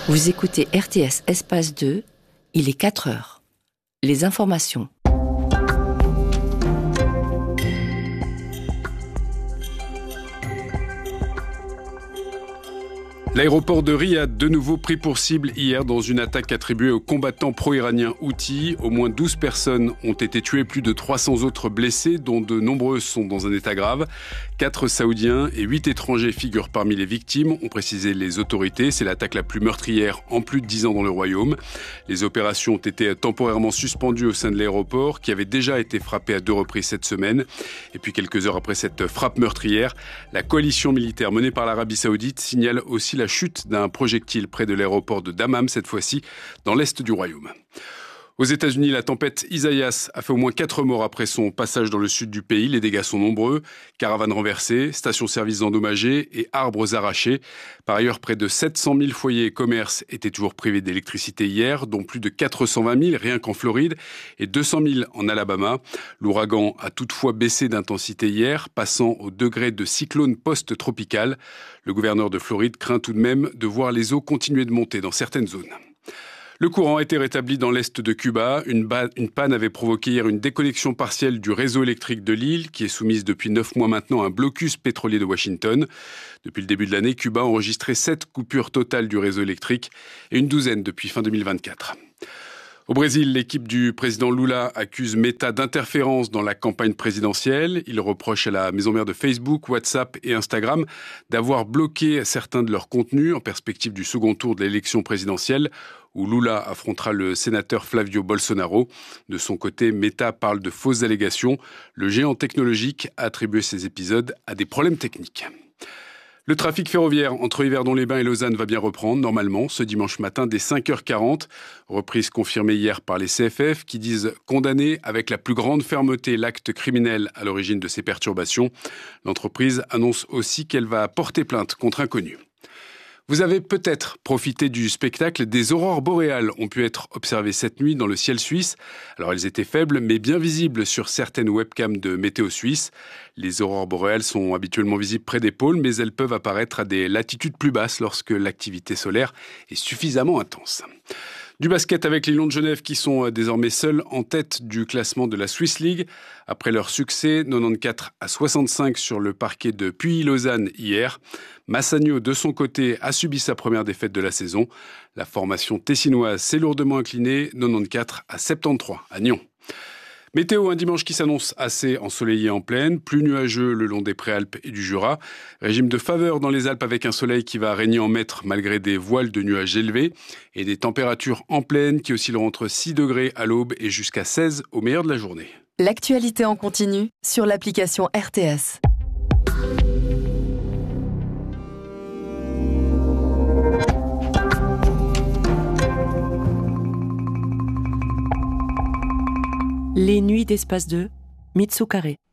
Vous écoutez RTS Espace 2, il est 4 heures. Les informations. L'aéroport de Riyad, de nouveau pris pour cible hier dans une attaque attribuée aux combattants pro-iraniens Houthis. Au moins 12 personnes ont été tuées, plus de 300 autres blessées, dont de nombreuses sont dans un état grave. 4 Saoudiens et 8 étrangers figurent parmi les victimes, ont précisé les autorités. C'est l'attaque la plus meurtrière en plus de 10 ans dans le royaume. Les opérations ont été temporairement suspendues au sein de l'aéroport, qui avait déjà été frappé à 2 reprises cette semaine. Et puis quelques heures après cette frappe meurtrière, la coalition militaire menée par l'Arabie Saoudite signale aussi la chute d'un projectile près de l'aéroport de Dammam, cette fois-ci dans l'est du royaume. Aux États-Unis, la tempête Isaias a fait au moins 4 morts après son passage dans le sud du pays. Les dégâts sont nombreux. Caravanes renversées, stations-service endommagées et arbres arrachés. Par ailleurs, près de 700 000 foyers et commerces étaient toujours privés d'électricité hier, dont plus de 420 000 rien qu'en Floride et 200 000 en Alabama. L'ouragan a toutefois baissé d'intensité hier, passant au degré de cyclone post-tropical. Le gouverneur de Floride craint tout de même de voir les eaux continuer de monter dans certaines zones. Le courant a été rétabli dans l'est de Cuba. Une panne avait provoqué hier une déconnexion partielle du réseau électrique de l'île, qui est soumise depuis 9 mois maintenant à un blocus pétrolier de Washington. Depuis le début de l'année, Cuba a enregistré 7 coupures totales du réseau électrique et une douzaine depuis fin 2024. Au Brésil, l'équipe du président Lula accuse Meta d'interférence dans la campagne présidentielle. Il reproche à la maison mère de Facebook, WhatsApp et Instagram d'avoir bloqué certains de leurs contenus en perspective du second tour de l'élection présidentielle où Lula affrontera le sénateur Flavio Bolsonaro. De son côté, Meta parle de fausses allégations. Le géant technologique a attribué ces épisodes à des problèmes techniques. Le trafic ferroviaire entre Yverdon-les-Bains et Lausanne va bien reprendre, normalement, ce dimanche matin dès 5h40. Reprise confirmée hier par les CFF qui disent condamner avec la plus grande fermeté l'acte criminel à l'origine de ces perturbations. L'entreprise annonce aussi qu'elle va porter plainte contre inconnus. Vous avez peut-être profité du spectacle des aurores boréales ont pu être observées cette nuit dans le ciel suisse. Alors elles étaient faibles mais bien visibles sur certaines webcams de Météo Suisse. Les aurores boréales sont habituellement visibles près des pôles mais elles peuvent apparaître à des latitudes plus basses lorsque l'activité solaire est suffisamment intense. Du basket avec les Lions de Genève qui sont désormais seuls en tête du classement de la Swiss League. Après leur succès, 94-65 sur le parquet de Puy-Lausanne hier. Massagno, de son côté, a subi sa première défaite de la saison. La formation tessinoise s'est lourdement inclinée, 94-73 à Nyon. Météo, un dimanche qui s'annonce assez ensoleillé en plaine, plus nuageux le long des Préalpes et du Jura. Régime de faveur dans les Alpes avec un soleil qui va régner en maître malgré des voiles de nuages élevés et des températures en plaine qui oscilleront entre 6 degrés à l'aube et jusqu'à 16 au meilleur de la journée. L'actualité en continu sur l'application RTS. Les nuits d'Espace 2, Mitsu Carré.